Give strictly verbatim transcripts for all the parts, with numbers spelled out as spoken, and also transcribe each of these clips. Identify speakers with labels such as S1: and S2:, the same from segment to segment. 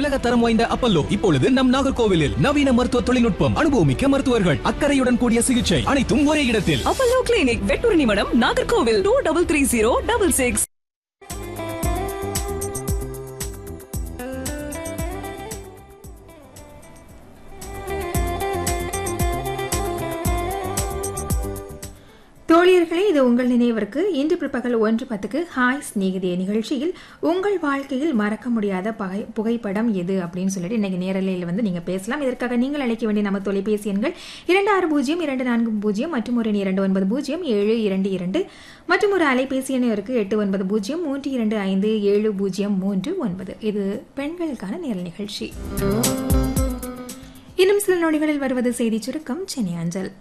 S1: உலக தரம் வாய்ந்த அப்பல்லோ இப்பொழுது நம் நாகர்கோவிலில் நவீன மருத்துவ தொழில்நுட்பம், அனுபவமிக்க மருத்துவர்கள், அக்கறையுடன் கூடிய சிகிச்சை, அனைத்தும் ஒரே இடத்தில்.
S2: அப்பல்லோ கிளினிக், வெட்டூர் நிமிடம், Nagercoil. Two double three zero double six.
S3: தோழியர்களே, இது உங்கள் நினைவிற்கு இன்று பிற்பகல் ஒன்று பத்துக்கு ஹாய் ஸ்நேகிதிய நிகழ்ச்சியில் உங்கள் வாழ்க்கையில் மறக்க முடியாத பகை புகைப்படம் எது அப்படின்னு சொல்லிட்டு இன்னைக்கு நேரலையில் வந்து நீங்க பேசலாம். இதற்காக நீங்கள் அழைக்க வேண்டிய நம்ம தொலைபேசி எண்கள் இரண்டு ஆறு பூஜ்ஜியம் இரண்டு நான்கு பூஜ்ஜியம் மற்றும் ஒரு இரண்டு ஒன்பது பூஜ்ஜியம் ஏழு இரண்டு இரண்டு மற்றும் ஒரு அலைபேசி எண் இருக்கு எட்டு ஒன்பது பூஜ்ஜியம் மூன்று இரண்டு ஐந்து ஏழு பூஜ்ஜியம் மூன்று ஒன்பது. இது பெண்களுக்கான நேரல் நிகழ்ச்சி. இன்னும் சில நொடிகளில் வருவது செய்தி சுருக்கம், சென்னை அஞ்சல்.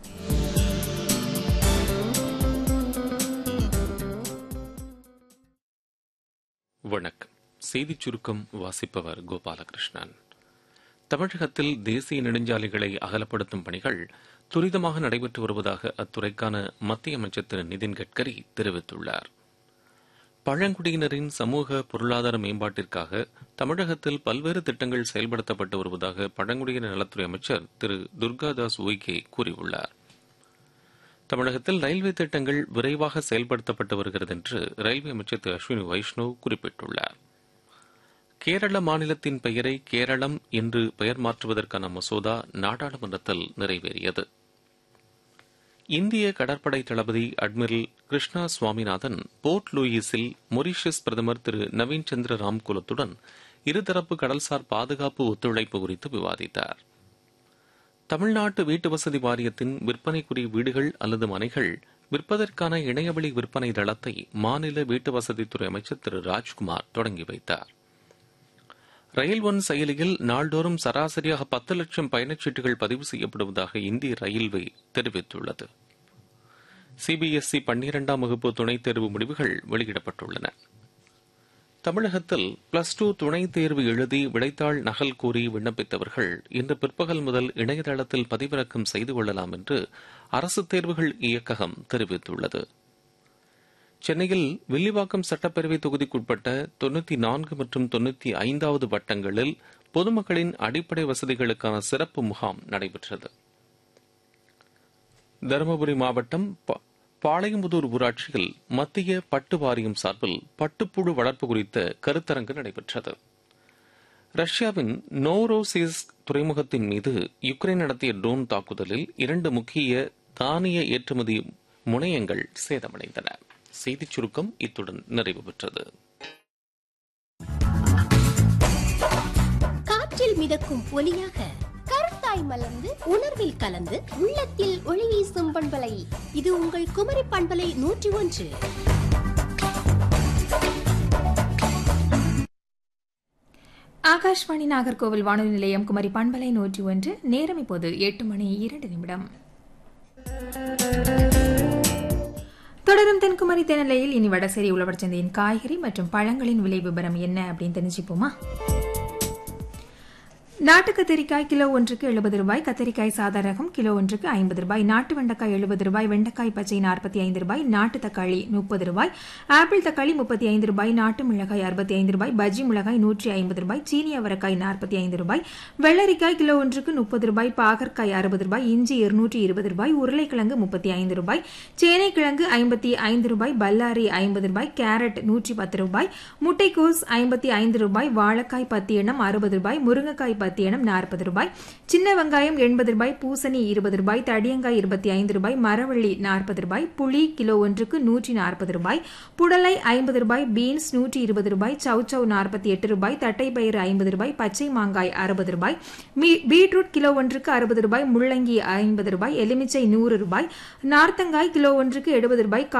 S4: வணக்கம். செய்திச் சுருக்கம் வாசிப்பவர் கோபாலகிருஷ்ணன். தமிழகத்தில் தேசிய நெடுஞ்சாலைகளை அகலப்படுத்தும் பணிகள் துரிதமாக நடைபெற்று வருவதாக அத்துறைக்கான மத்திய அமைச்சர் திரு நிதின் கட்கரி தெரிவித்துள்ளார். பழங்குடியினரின் சமூக பொருளாதார மேம்பாட்டிற்காக தமிழகத்தில் பல்வேறு திட்டங்கள் செயல்படுத்தப்பட்டு வருவதாக பழங்குடியினர் நலத்துறை அமைச்சர் திரு துர்காதாஸ் உய்கே கூறியுள்ளார். தமிழகத்தில் ரயில்வே திட்டங்கள் விரைவாக செயல்படுத்தப்பட்டு வருகிறது என்று ரயில்வே அமைச்சர் திரு அஸ்வினி வைஷ்ணவ் குறிப்பிட்டுள்ளார். கேரள மாநிலத்தின் பெயரை கேரளம் என்று பெயர் மாற்றுவதற்கான மசோதா நாடாளுமன்றத்தில் நிறைவேறியது. இந்திய கடற்படை தளபதி admiral Krishna Swaminathan board லூயிஸில் Mauritius பிரதமர் திரு நவீன் சந்திர ராம்குலத்துடன் இருதரப்பு கடல்சார் பாதுகாப்பு ஒத்துழைப்பு குறித்து விவாதித்தார். தமிழ்நாட்டு வீட்டு வசதி வாரியத்தின் விற்பனைக்குரிய வீடுகள் அல்லது மனைகள் விற்பதற்கான இணையவழி விற்பனை தளத்தை மாநில வீட்டு வசதித்துறை அமைச்சர் திரு ராஜ்குமார் தொடங்கி வைத்தார். ரயில் ஒன் செயலியில் நாள்தோறும் சராசரியாக பத்து லட்சம் பயணச்சீட்டுகள் பதிவு செய்யப்படுவதாக இந்திய ரயில்வே தெரிவித்துள்ளது. சிபிஎஸ்இ பன்னிரண்டாம் வகுப்பு துணைத் தேர்வு முடிவுகள் வெளியிடப்பட்டுள்ளன. தமிழகத்தில் பிளஸ் டூ துணைத் தேர்வு எழுதி விடைத்தாள் நகல் கோரி விண்ணப்பித்தவர்கள் இன்று பிற்பகல் முதல் இணையதளத்தில் பதிவிறக்கம் செய்து கொள்ளலாம் என்று அரசு தேர்வுகள் இயக்ககம் தெரிவித்துள்ளது. சென்னையில் வில்லிவாக்கம் சட்டப்பேரவை தொகுதிக்குட்பட்ட தொன்னூத்தி நான்கு மற்றும் தொன்னூத்தி ஐந்தாவது வட்டங்களில் பொதுமக்களின் அடிப்படை வசதிகளுக்கான சிறப்பு முகாம் நடைபெற்றது. தருமபுரி மாவட்டம் பாளையம்புதூர் ஊராட்சியில் மத்திய பட்டு வாரியம் சார்பில் பட்டுப்புழு வளர்ப்பு குறித்த கருத்தரங்கு நடைபெற்றது. ரஷ்யாவின் நோரோசிஸ்க் துறைமுகத்தின் மீது யுக்ரைன் நடத்திய ட்ரோன் தாக்குதலில் இரண்டு முக்கிய தானிய ஏற்றுமதி முனையங்கள் சேதமடைந்தன. செய்திச் சுருக்கம் இத்துடன் நிறைவு பெற்றது.
S5: காற்றில் மிதக்கும் ஒலியாக கருத்தாய் மலர்ந்து உணர்வில் கலந்து உள்ளத்தில் ஒளி வீசும் பண்பலை. இது உங்கள் குமரி பண்பலை நூற்றி ஒன்று.
S3: ஆகாஷ்வாணி நாகர்கோவில் வானொலி நிலையம், குமரி பண்பலை நூற்றி ஒன்று. நேரம் இப்போது எட்டு மணி இரண்டு நிமிடம். தொடரும் தென்குமரி தேனிலையில் இனி வடசேரி உழவர் சந்தையின் காய்கறி மற்றும் பழங்களின் விலை விவரம் என்ன அப்படின்னு தெரிஞ்சுப்போமா? நாட்டு கத்திரிக்காய் கிலோ ஒன்றுக்கு எழுபது ரூபாய், கத்திரிக்காய் சாதாரண ரகம் கிலோ ஒன்றுக்கு ஐம்பது ரூபாய், நாட்டு வெண்டைக்காய் எழுபது ரூபாய், வெண்டைக்காய் பச்சை நாற்பத்தி ஐந்து ரூபாய், நாட்டு தக்காளி முப்பது ரூபாய், ஆப்பிள் தக்காளி முப்பத்தி ஐந்து ரூபாய், நாட்டு மிளகாய் அறுபத்தி ஐந்து ரூபாய், பஜ்ஜி மிளகாய் நூற்றி ஐம்பது ரூபாய், சீனி அவரைக்காய் நாற்பத்தி ஐந்து ரூபாய், வெள்ளரிக்காய் கிலோ ஒன்றுக்கு முப்பது ரூபாய், பாகற்காய் அறுபது ரூபாய், இஞ்சி இருநூற்றி இருபது ரூபாய், உருளைக்கிழங்கு முப்பத்தி ஐந்து ரூபாய், சேனைக்கிழங்கு ஐம்பத்தி ஐந்து ரூபாய், பல்லாரி ஐம்பது ரூபாய், கேரட் நூற்றி பத்து ரூபாய், முட்டைக்கோஸ் ஐம்பத்தி ஐந்து ரூபாய், வாழைக்காய் பத்து எண்ணம் அறுபது ரூபாய், முருங்கைக்காய் பத்து எண்ணம் நாற்பது ரூபாய், சின்ன வெங்காயம் எண்பது ரூபாய், பூசணி இருபது ரூபாய், தடியங்காய் இருபத்தி ஐந்து ரூபாய், மரவள்ளி நாற்பது ரூபாய், புளி கிலோ ஒன்றுக்கு நூற்றி நாற்பது ரூபாய், புடலை ஐம்பது ரூபாய், பீன்ஸ் நூற்றி இருபது ரூபாய், சவுச்சவ் நாற்பத்தி எட்டு ரூபாய், தட்டைப்பயிறு ஐம்பது ரூபாய், பச்சை மாங்காய் அறுபது ரூபாய், பீட்ரூட் கிலோ ஒன்றுக்கு அறுபது ரூபாய், முள்ளங்கி ஐம்பது ரூபாய், எலுமிச்சை நூறு ரூபாய், நார்த்தங்காய் கிலோ ஒன்றுக்கு எழுபது ரூபாய்,